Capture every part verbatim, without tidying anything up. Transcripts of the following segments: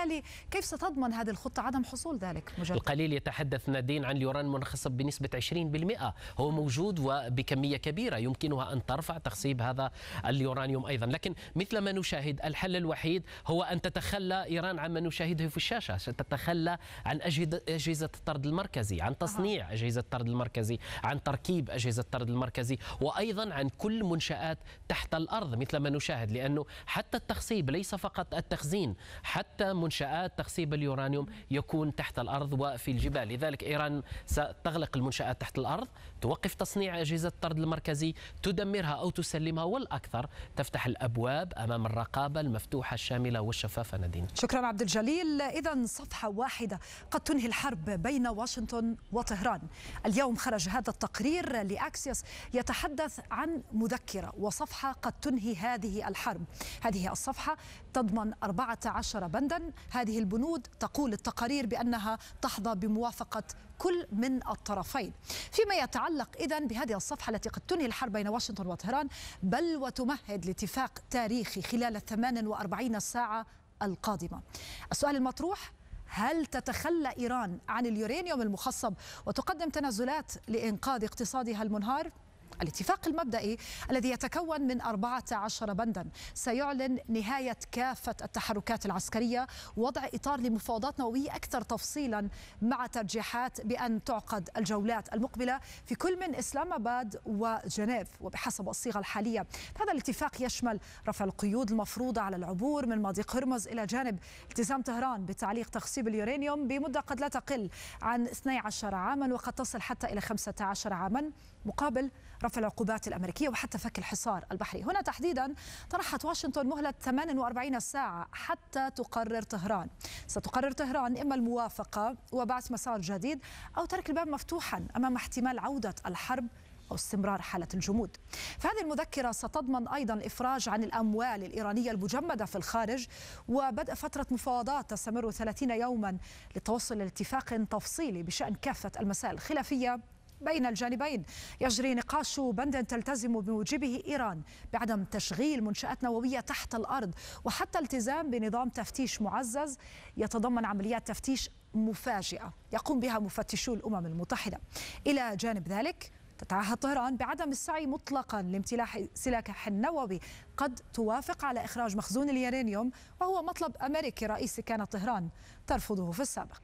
وبالتالي كيف ستضمن هذه الخطة عدم حصول ذلك مجدد؟ القليل يتحدث نادين عن اليورانيوم المنخصب بنسبة عشرين بالمئة، هو موجود وبكمية كبيرة يمكنها أن ترفع تخصيب هذا اليورانيوم أيضا. لكن مثل ما نشاهد الحل الوحيد هو أن تتخلى إيران عما نشاهده في الشاشة، تتخلى عن أجهزة الطرد المركزي، عن تصنيع أجهزة الطرد المركزي، عن تركيب أجهزة الطرد المركزي، وأيضا عن كل منشآت تحت الأرض مثل ما نشاهد. لأنه حتى التخصيب ليس فقط التخزين، حتى منشآت تخصيب اليورانيوم يكون تحت الأرض وفي الجبال. لذلك إيران ستغلق المنشآت تحت الأرض، توقف تصنيع أجهزة الطرد المركزي، تدمرها أو تسلمها، والأكثر تفتح الأبواب أمام الرقابة المفتوحة الشاملة والشفافة. نادين، شكرا عبد الجليل. إذن صفحة واحدة قد تنهي الحرب بين واشنطن وطهران. اليوم خرج هذا التقرير لأكسيوس يتحدث عن مذكرة وصفحة قد تنهي هذه الحرب. هذه الصفحة تضمن أربعة عشر بندا. هذه البنود تقول التقارير بأنها تحظى بموافقة كل من الطرفين. فيما يتعلق إذن بهذه الصفحة التي قد تنهي الحرب بين واشنطن وطهران، بل وتمهد لاتفاق تاريخي خلال الثمان وأربعين ساعة القادمة. السؤال المطروح: هل تتخلى إيران عن اليورانيوم المخصب وتقدم تنازلات لإنقاذ اقتصادها المنهار؟ الاتفاق المبدئي الذي يتكون من أربعة عشر بندا سيعلن نهاية كافة التحركات العسكرية، وضع إطار لمفاوضات نووية أكثر تفصيلا مع ترجيحات بأن تعقد الجولات المقبلة في كل من إسلام آباد وجنيف وبحسب الصيغة الحالية. هذا الاتفاق يشمل رفع القيود المفروضة على العبور من مضيق هرمز إلى جانب التزام طهران بتعليق تخصيب اليورانيوم بمدة قد لا تقل عن اثني عشر عاما وقد تصل حتى إلى خمسة عشر عاما، مقابل رفع العقوبات الأمريكية وحتى فك الحصار البحري. هنا تحديدا طرحت واشنطن مهلة ثمان وأربعين ساعة حتى تقرر طهران. ستقرر طهران إما الموافقة وبعث مسار جديد أو ترك الباب مفتوحا أمام احتمال عودة الحرب أو استمرار حالة الجمود. فهذه المذكرة ستضمن أيضا الإفراج عن الأموال الإيرانية المجمدة في الخارج وبدء فترة مفاوضات تستمر ثلاثين يوما للتوصل لاتفاق تفصيلي بشأن كافة المسائل الخلافية بين الجانبين. يجري نقاش بند تلتزم بموجبه إيران بعدم تشغيل منشآت نووية تحت الأرض وحتى التزام بنظام تفتيش معزز يتضمن عمليات تفتيش مفاجئة يقوم بها مفتشو الأمم المتحدة. إلى جانب ذلك تتعهد طهران بعدم السعي مطلقا لامتلاك سلاح نووي قد توافق على إخراج مخزون اليورانيوم، وهو مطلب أمريكي رئيسي كانت طهران ترفضه في السابق.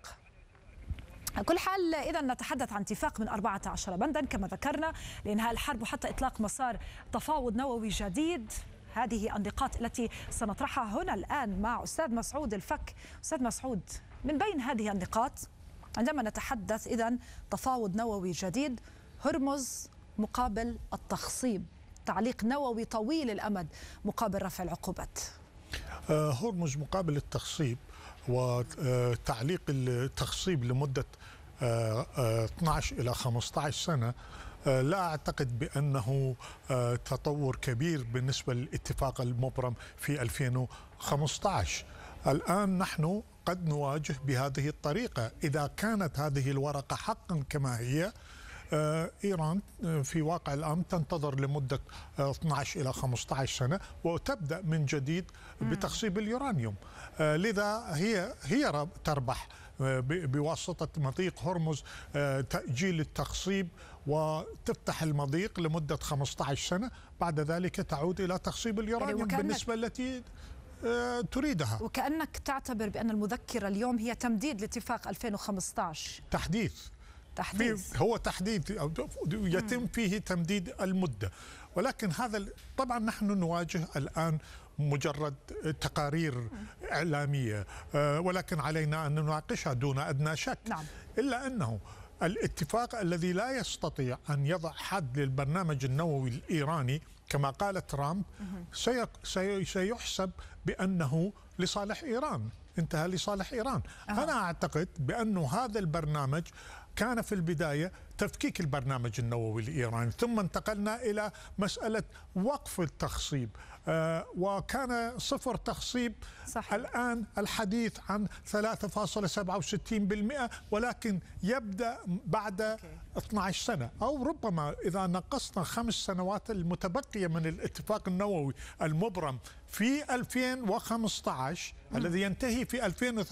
على كل حال إذا نتحدث عن اتفاق من أربعة عشر بندا كما ذكرنا لإنهاء الحرب وحتى إطلاق مسار تفاوض نووي جديد. هذه النقاط التي سنطرحها هنا الآن مع أستاذ مسعود الفك. أستاذ مسعود، من بين هذه النقاط عندما نتحدث إذن تفاوض نووي جديد، هرمز مقابل التخصيب، تعليق نووي طويل الأمد مقابل رفع العقوبات. هرمز مقابل التخصيب وتعليق التخصيب لمدة اثني عشر إلى خمسة عشر سنة لا أعتقد بأنه تطور كبير بالنسبة للاتفاق المبرم في ألفين وخمسة عشر. الآن نحن قد نواجه بهذه الطريقة. إذا كانت هذه الورقة حقا كما هي، إيران في واقع الأمر تنتظر لمدة اثني عشر إلى خمسة عشر سنة وتبدأ من جديد بتخصيب اليورانيوم. لذا هي هي تربح بواسطة مضيق هرمز تأجيل التخصيب وتفتح المضيق لمدة خمسة عشر سنة، بعد ذلك تعود إلى تخصيب اليورانيوم بالنسبة التي تريدها. وكأنك تعتبر بأن المذكرة اليوم هي تمديد لاتفاق ألفين وخمسة عشر. تحديث تحديث هو تحديد يتم فيه تمديد المدة، ولكن هذا طبعا نحن نواجه الآن مجرد تقارير إعلامية، ولكن علينا أن نناقشها دون أدنى شك. نعم. إلا أنه الاتفاق الذي لا يستطيع أن يضع حد للبرنامج النووي الإيراني كما قال ترامب سيحسب بأنه لصالح إيران، انتهى لصالح إيران. أه. أنا أعتقد بأن هذا البرنامج كان في البداية تفكيك البرنامج النووي الإيراني، ثم انتقلنا إلى مسألة وقف التخصيب، آه وكان صفر تخصيب. صحيح. الآن الحديث عن ثلاثة فاصلة سبعة وستين بالمئة، ولكن يبدأ بعد أوكي. اثني عشر سنة، أو ربما إذا نقصنا خمس سنوات المتبقية من الاتفاق النووي المبرم في ألفين وخمسة عشر الذي ينتهي في ألفين وثلاثة عشر.